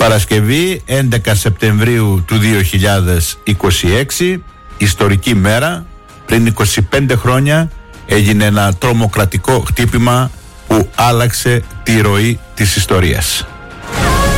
Παρασκευή 11 Σεπτεμβρίου του 2026, ιστορική μέρα, πριν 25 χρόνια έγινε ένα τρομοκρατικό χτύπημα που άλλαξε τη ροή της ιστορίας.